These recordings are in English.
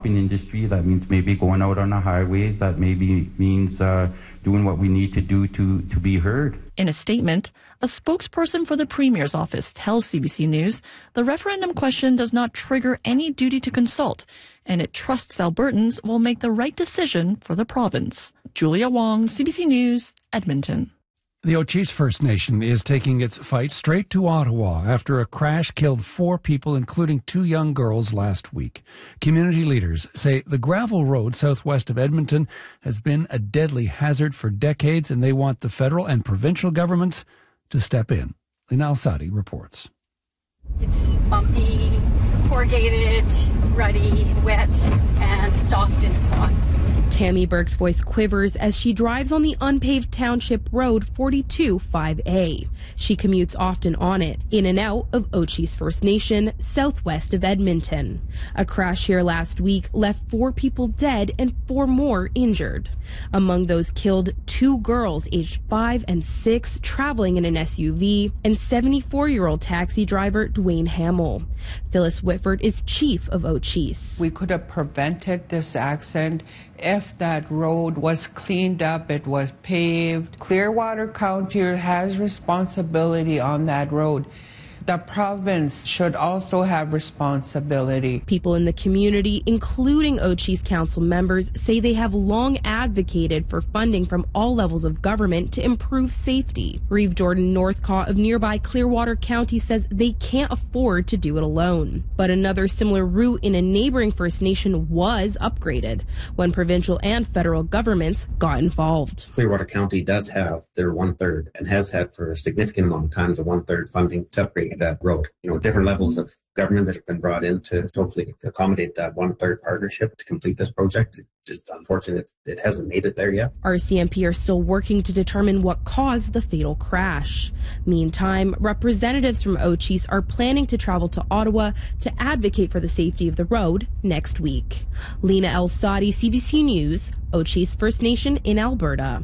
In industry, that means maybe going out on the highways. That maybe means doing what we need to do to be heard. In a statement, a spokesperson for the Premier's office tells CBC News the referendum question does not trigger any duty to consult, and it trusts Albertans will make the right decision for the province. Julia Wong, CBC News, Edmonton. The Ochis First Nation is taking its fight straight to Ottawa after a crash killed 4 people, including 2 young girls, last week. Community leaders say the gravel road southwest of Edmonton has been a deadly hazard for decades, and they want the federal and provincial governments to step in. Lina Al-Sadi reports. It's bumpy, corrugated, ruddy, wet, and soft in spots. Tammy Burke's voice quivers as she drives on the unpaved township road 42-5A. She commutes often on it, in and out of Ochis First Nation, southwest of Edmonton. A crash here last week left 4 people dead and 4 more injured. Among those killed, 2 girls aged 5 and 6 traveling in an SUV, and 74-year-old taxi driver Dwayne Hamill. Phyllis Whitford is chief of Ochis. We could have prevented this accident if that road was cleaned up, it was paved. Clearwater County has responsibility on that road. The province should also have responsibility. People in the community, including Ochis council members, say they have long advocated for funding from all levels of government to improve safety. Reeve Jordan Northcott of nearby Clearwater County says they can't afford to do it alone. But another similar route in a neighboring First Nation was upgraded when provincial and federal governments got involved. Clearwater County does have their 1/3 and has had for a significant amount of time the 1/3 funding to upgrade that road. Different levels of government that have been brought in to hopefully accommodate that 1/3 partnership to complete this project. It's just unfortunate it hasn't made it there yet. RCMP are still working to determine what caused the fatal crash. Meantime, representatives from Ochis are planning to travel to Ottawa to advocate for the safety of the road next week. Lina El-Sadi, CBC News, Ochis First Nation in Alberta.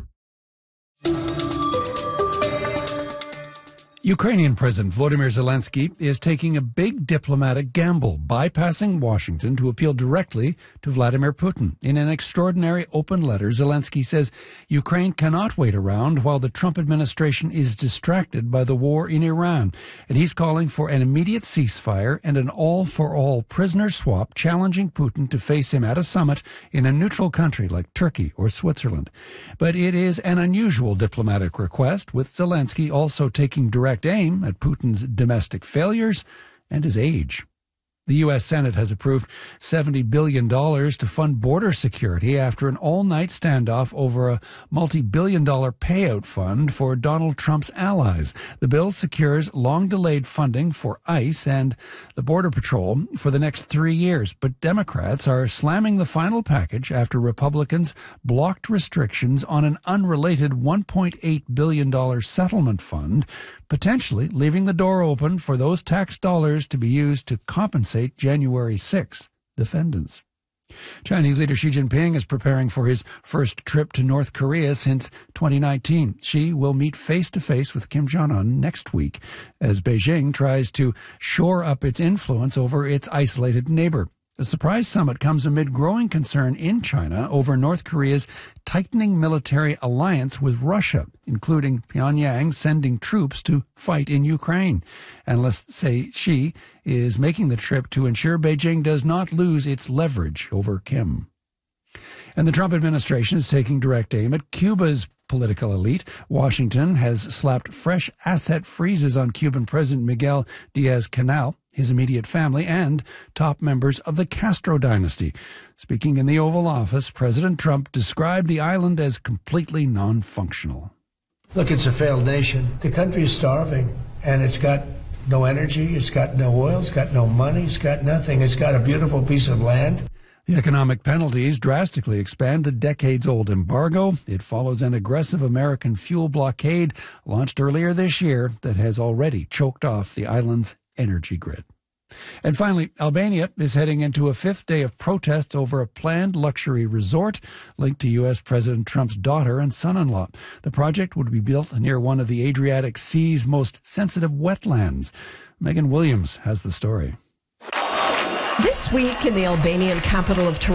Ukrainian President Volodymyr Zelensky is taking a big diplomatic gamble, bypassing Washington to appeal directly to Vladimir Putin. In an extraordinary open letter, Zelensky says Ukraine cannot wait around while the Trump administration is distracted by the war in Iran. And he's calling for an immediate ceasefire and an all-for-all prisoner swap, challenging Putin to face him at a summit in a neutral country like Turkey or Switzerland. But it is an unusual diplomatic request, with Zelensky also taking direct aim at Putin's domestic failures and his age. The U.S. Senate has approved $70 billion to fund border security after an all-night standoff over a multi-billion-dollar payout fund for Donald Trump's allies. The bill secures long-delayed funding for ICE and the Border Patrol for the next 3 years, but Democrats are slamming the final package after Republicans blocked restrictions on an unrelated $1.8 billion settlement fund, potentially leaving the door open for those tax dollars to be used to compensate January 6th defendants. Chinese leader Xi Jinping is preparing for his first trip to North Korea since 2019. Xi will meet face-to-face with Kim Jong-un next week as Beijing tries to shore up its influence over its isolated neighbor. The surprise summit comes amid growing concern in China over North Korea's tightening military alliance with Russia, including Pyongyang sending troops to fight in Ukraine. Analysts say Xi is making the trip to ensure Beijing does not lose its leverage over Kim. And the Trump administration is taking direct aim at Cuba's political elite. Washington has slapped fresh asset freezes on Cuban President Miguel Diaz-Canel, his immediate family, and top members of the Castro dynasty. Speaking in the Oval Office, President Trump described the island as completely non-functional. Look, it's a failed nation. The country is starving, and it's got no energy, it's got no oil, it's got no money, it's got nothing. It's got a beautiful piece of land. The economic penalties drastically expand the decades-old embargo. It follows an aggressive American fuel blockade launched earlier this year that has already choked off the island's energy grid. And finally, Albania is heading into a 5th day of protests over a planned luxury resort linked to U.S. President Trump's daughter and son-in-law. The project would be built near one of the Adriatic Sea's most sensitive wetlands. Megan Williams has the story. This week in the Albanian capital of Tirana,